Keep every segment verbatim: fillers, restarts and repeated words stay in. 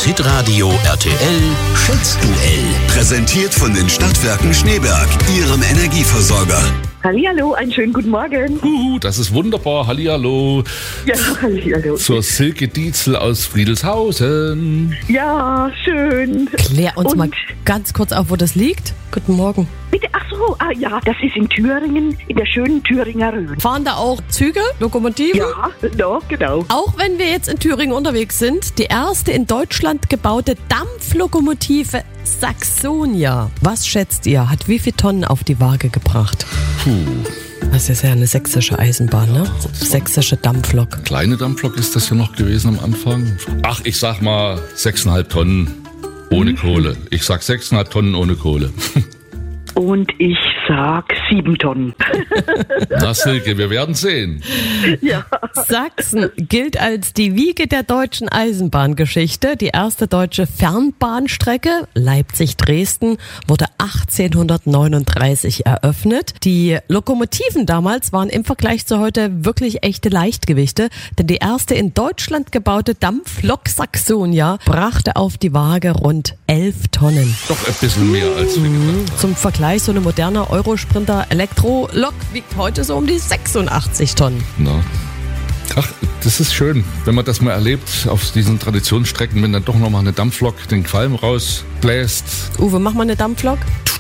Hitradio R T L Schätzduell. Präsentiert von den Stadtwerken Schneeberg, Ihrem Energieversorger. Hallihallo, einen schönen guten Morgen. Huhu, das ist wunderbar. Hallihallo. Ja, hallihallo. Zur Silke Dietzel aus Friedelshausen. Ja, schön. Klär uns Und mal ganz kurz auf, wo das liegt. Guten Morgen. bitte, ach so, ah ja, das ist in Thüringen, in der schönen Thüringer Rhön. Fahren da auch Züge, Lokomotiven? Ja, doch, genau. Auch wenn wir jetzt in Thüringen unterwegs sind, die erste in Deutschland gebaute Dampflokomotive Saxonia. Was schätzt ihr, hat wie viele Tonnen auf die Waage gebracht? Puh. Das ist ja eine sächsische Eisenbahn, ne? Sächsische Dampflok. Kleine Dampflok ist das ja noch gewesen am Anfang. Ach, ich sag mal sechseinhalb Tonnen ohne Kohle. Ich sag sechseinhalb Tonnen ohne Kohle. Und ich sag sieben Tonnen. Na Silke, wir werden sehen. Ja. Sachsen gilt als die Wiege der deutschen Eisenbahngeschichte. Die erste deutsche Fernbahnstrecke Leipzig-Dresden wurde achtzehnhundertneununddreißig eröffnet. Die Lokomotiven damals waren im Vergleich zu heute wirklich echte Leichtgewichte, denn die erste in Deutschland gebaute Dampflok Saxonia brachte auf die Waage rund elf Tonnen. Doch ein bisschen mehr als wir gedacht haben. Zum Vergleich, so eine moderne Eurosprinter Elektrolok wiegt heute so um die sechsundachtzig Tonnen. Na. Ach, das ist schön, wenn man das mal erlebt auf diesen Traditionsstrecken, wenn dann doch nochmal eine Dampflok den Qualm rausbläst. Uwe, mach mal eine Dampflok.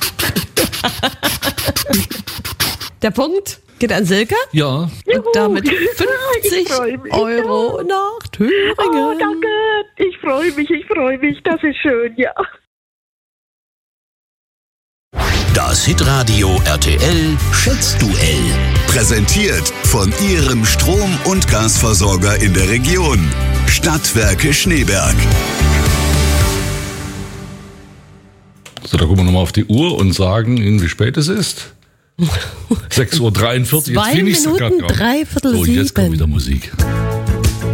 Der Punkt geht an Silke. Ja. Und damit Ich fünfzig freu mich. Euro nach Thüringen. Oh, danke. Ich freue mich, ich freue mich. Das ist schön, ja. Das Hitradio R T L Schätzduell. Präsentiert von Ihrem Strom- und Gasversorger in der Region. Stadtwerke Schneeberg. So, da gucken wir nochmal auf die Uhr und sagen Ihnen, wie spät es ist. sechs Uhr dreiundvierzig. Zwei Jetzt find ich's Minuten, grad drauf. dreiviertel So, jetzt kommt sieben. wieder Musik.